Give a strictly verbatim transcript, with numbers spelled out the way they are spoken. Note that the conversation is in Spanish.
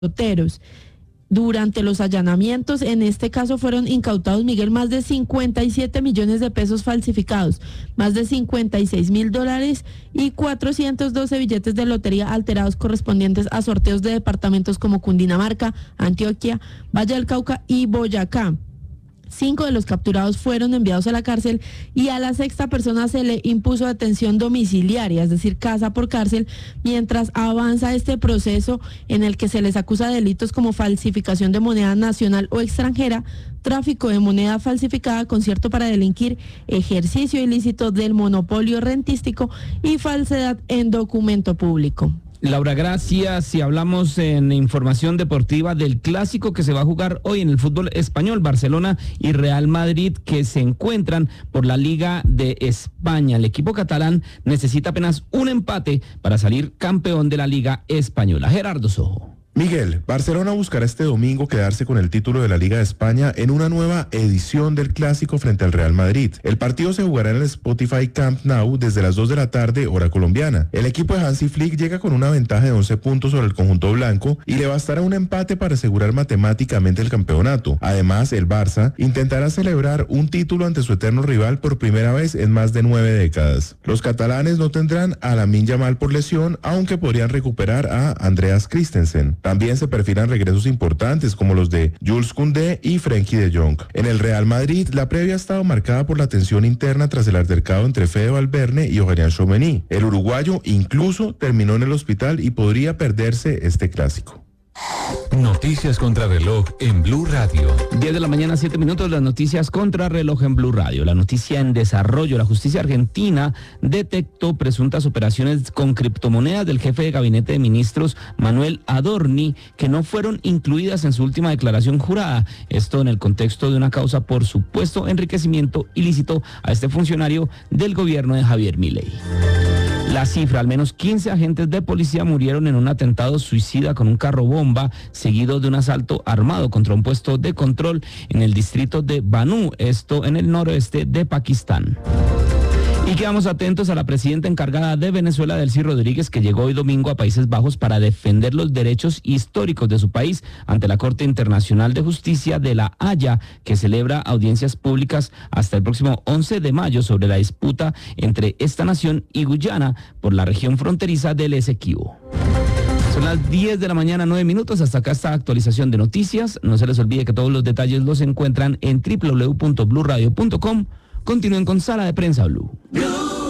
peloteros. Durante los allanamientos, en este caso fueron incautados, Miguel, más de cincuenta y siete millones de pesos falsificados, más de cincuenta y seis mil dólares y cuatrocientos doce billetes de lotería alterados correspondientes a sorteos de departamentos como Cundinamarca, Antioquia, Valle del Cauca y Boyacá. Cinco de los capturados fueron enviados a la cárcel y a la sexta persona se le impuso detención domiciliaria, es decir, casa por cárcel, mientras avanza este proceso en el que se les acusa de delitos como falsificación de moneda nacional o extranjera, tráfico de moneda falsificada, concierto para delinquir, ejercicio ilícito del monopolio rentístico y falsedad en documento público. Laura, gracias. Y hablamos en información deportiva del clásico que se va a jugar hoy en el fútbol español, Barcelona y Real Madrid, que se encuentran por la Liga de España. El equipo catalán necesita apenas un empate para salir campeón de la Liga Española. Gerardo Sojo. Miguel, Barcelona buscará este domingo quedarse con el título de la Liga de España en una nueva edición del Clásico frente al Real Madrid. El partido se jugará en el Spotify Camp Nou desde las dos de la tarde, hora colombiana. El equipo de Hansi Flick llega con una ventaja de once puntos sobre el conjunto blanco y le bastará un empate para asegurar matemáticamente el campeonato. Además, el Barça intentará celebrar un título ante su eterno rival por primera vez en más de nueve décadas. Los catalanes no tendrán a Lamine Yamal por lesión, aunque podrían recuperar a Andreas Christensen. También se perfilan regresos importantes como los de Jules Koundé y Frenkie de Jong. En el Real Madrid, la previa ha estado marcada por la tensión interna tras el altercado entre Fede Valverde y Aurélien Tchouameni. El uruguayo incluso terminó en el hospital y podría perderse este clásico. Noticias contra reloj en Blue Radio. diez de la mañana, siete minutos, las noticias contra reloj en Blue Radio. La noticia en desarrollo. La justicia argentina detectó presuntas operaciones con criptomonedas del jefe de gabinete de ministros, Manuel Adorni, que no fueron incluidas en su última declaración jurada. Esto en el contexto de una causa por supuesto enriquecimiento ilícito a este funcionario del gobierno de Javier Milei. La cifra, al menos quince agentes de policía murieron en un atentado suicida con un carro bomba, seguido de un asalto armado contra un puesto de control en el distrito de Banú, esto en el noroeste de Pakistán. Y quedamos atentos a la presidenta encargada de Venezuela, Delcy Rodríguez, que llegó hoy domingo a Países Bajos para defender los derechos históricos de su país ante la Corte Internacional de Justicia de La Haya, que celebra audiencias públicas hasta el próximo once de mayo sobre la disputa entre esta nación y Guyana por la región fronteriza del Esequibo. Son las diez de la mañana, nueve minutos. Hasta acá esta actualización de noticias. No se les olvide que todos los detalles los encuentran en doble u doble u doble u punto blue radio punto com. Continúen con Sala de Prensa Blue. Blue.